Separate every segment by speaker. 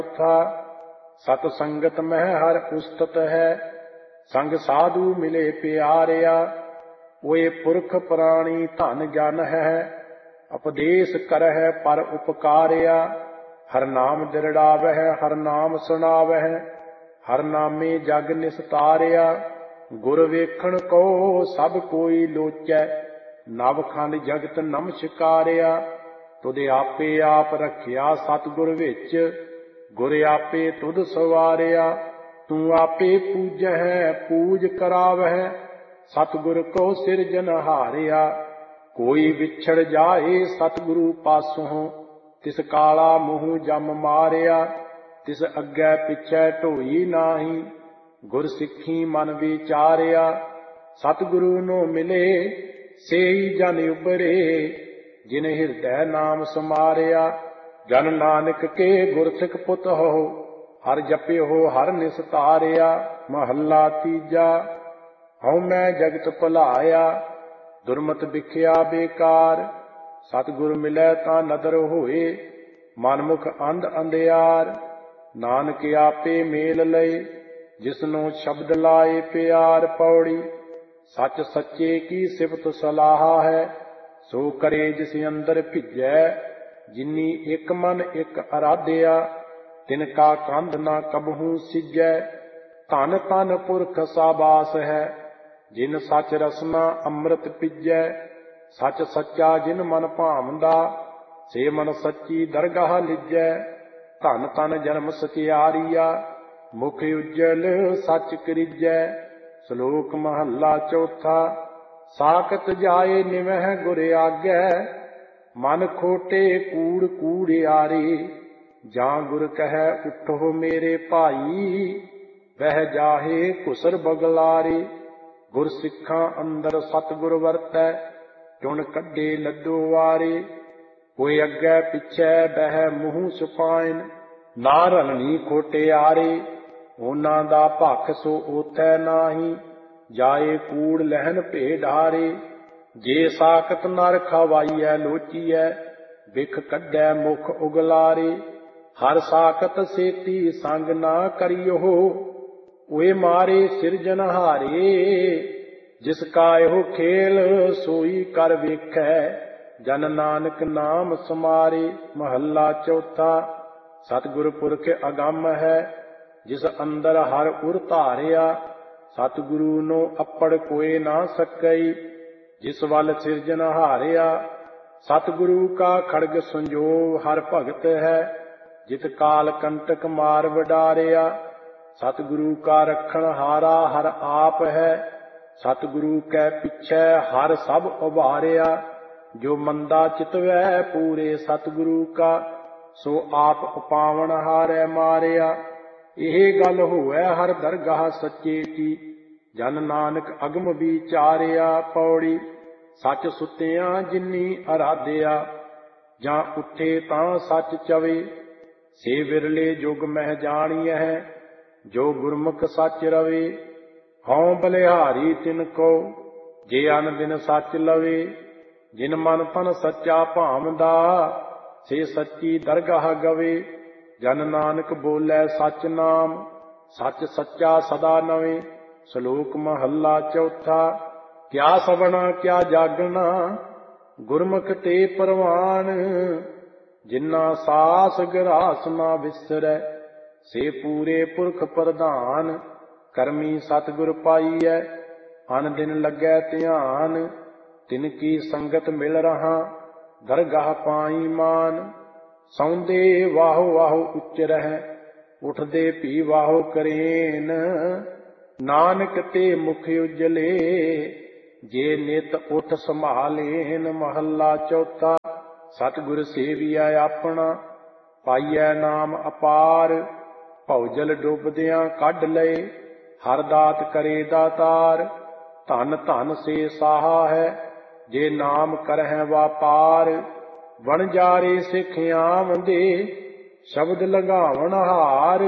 Speaker 1: था सत संगत मह हर उस्तत है संग साधु मिले प्यारिया ओए पुरख प्राणी धन जन है उपदेश करह पर उपकारिया हर नाम दृढ़ावह हर नाम सुनावह हर नामे जग निस्तारिया गुर वेखण को सब कोई लोचै नवखंड जगत नमस्कारिया तुध आपे आप रखिया सतगुर विच गुर आपे तुध सवारिया तू आपे पूजह पूज करावह सतगुर को सिरजनहारिया कोई विछड़ जाए सतगुरु पासों तिस काला मुँह जम मारिया तिस अग्गै पिछै ढोई नाही गुर सिक्खी मन विचारिया सतगुरु नो मिले सेई जन उबरे जिन हिरदै नाम समारिया जन नानक के गुरसिख पुत हो हर जपियो हर निस्तारिया महला तीजा हऊँ मैं जगत भुलाया दुरमत बिख्या बेकार सतगुर मिलै तां नदर होए मनमुख अंध अंधियार नानक आपे मेल लय जिसनो शब्द लाए प्यार पौड़ी सच सच्चे की सिफत सलाह है सो करे जिस अंदर भिजै जिनी एक मन एक अराध्या तिनका कंध ना कबहू सिजै धन धन पुरख साबास है जिन सच रसना अमृत पिजै सच सच्चा जिन मन भावंदा से मन सच्ची दरगाह लिजै धन धन जन्म सचियारिया मुख उज्जल सच करिजै श्लोक महला चौथा साकत जाए निवह गुर आगै मन खोटे कूड़ कूड़ियारे जां गुर कहे उठो मेरे भाई वह जाहे घुसर बगलारे गुर सिक्खां अंदर सतगुर वरतै चुन कड्डे लद्दो वारे कोई अग्गै पिछै बह मूँह छुपाइन ना रलनी खोटियारे उन्हां दा भख सो ओथै नाही जाए कूड़ लहन भेडारे जे साकत नर खवाईऐ लोचीऐ बिख कड्डै मुख उगलारे हर साकत सेती संग ना करियो ओए मारे सिरजनहारे जिसका एहो खेल सोई कर वेखै जन नानक नाम समारे महला चौथा सतगुर पुरख अगम है जिस अंदर हर उर धारिया सतगुरु नो अपड़ कोई ना सकई जिस वल सिरजनहारिया सतगुरु का खड़ग संजोग हर भगत है जित काल कंटक मार वडारिया सतगुरु का रखण हारा हर आप है सतगुरु कै पिछै हर सब उभारिया जो मंदा चितवै पूरे सतगुरु का सो आप उपावण हारै मारिया एह गल होवै हर दरगाह सच्चे की जन नानक अगम विचारिया पौड़ी सच सुत्तियां जिन्नी अराध्या जां उठे तां सच चवे से विरले जुग मह जानिय है जो गुरमुख सच रवे हौं बलिहारी तिनको जे अन दिन सच लवे जिन मन तन सच्चा भावदा से सच्ची दरगाह गवे जन नानक बोलै सच नाम सच सच्चा सदा नवे श्लोक महला चौथा क्या सवना क्या जागना गुरमुख ते परवान जिन्ना सास गरास ना विसरै से पूरे पुरख प्रधान करमी सतगुर पाईऐ अन दिन लगै ध्यान तिनकी संगत मिल रहा दरगाह पाई मान सौंदे वाहो वाहो उच्च रह उठदे भी वाहो करेन नानक ते मुख उजले जे नित उठ संभालेन महला चौथा सतगुर सेविया अपना पाईऐ नाम अपार भौजल डुबदियां कढ लए हर दात करे दातार धन धन से साहा है जे नाम करह वापार वणजारे सिख आमदे शब्द लगावण हार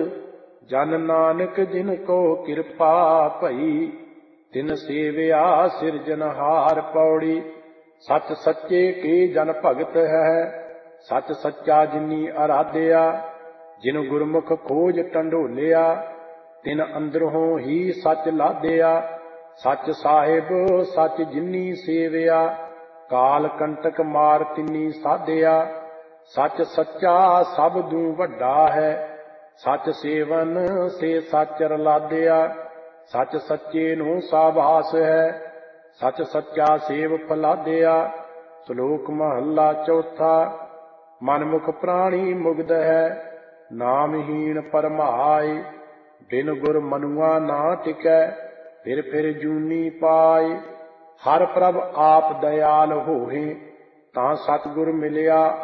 Speaker 1: जन नानक जिन को कृपा भई तिन सेविया सिरजनहार पौड़ी सच सच्चे के जन भगत है सच सच्चा जिनी आराध्या ਜਿਨ ਗੁਰਮੁਖ ਖੋਜ ਟੰਡੋਲਿਆ, ਤਿਨ ਅੰਦਰੋਂ ਹੀ ਸੱਚ ਲਾਦਿਆ। ਸੱਚ ਸਾਹਿਬ ਸੱਚ ਜਿਨੀ ਸੇਵਿਆ, ਕਾਲ ਕੰਟਕ ਮਾਰ ਤਿਨੀ ਸਾਧਿਆ। ਸੱਚ ਸੱਚਾ ਸਭ ਦੂੰ ਵੱਡਾ ਹੈ, ਸੱਚ ਸੇਵਨ ਸੇ ਸੱਚ ਰਲਾਦਿਆ। ਸੱਚ ਸੱਚੇ ਨੂੰ ਸਾਬਾਸ ਹੈ, ਸੱਚ ਸੱਚਾ ਸੇਵ ਫਲਾਦਿਆ। ਸ਼ਲੋਕ ਮਹੱਲਾ ਚੌਥਾ। ਮਨਮੁਖ ਪ੍ਰਾਣੀ ਮੁਗਧ ਹੈ, ਨਾਮਹੀਣ ਪਰਮਾਏ। ਬਿਨ ਗੁਰ ਮਨੁਆ ਨਾ ਟਿਕੈ, ਫਿਰ ਜੂਨੀ ਪਾਏ। ਹਰ ਪ੍ਰਭ ਆਪ ਦਇਆਲ ਹੋਏ, ਤਾਂ ਸਤਿਗੁਰ ਮਿਲਿਆ